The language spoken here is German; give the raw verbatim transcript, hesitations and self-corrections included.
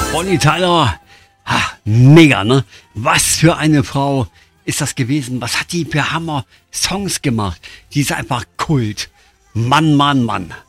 Bonnie Tyler, ha, mega, ne? Was für eine Frau ist das gewesen? Was hat die für Hammer Songs gemacht? Die ist einfach Kult. Mann, Mann, Mann.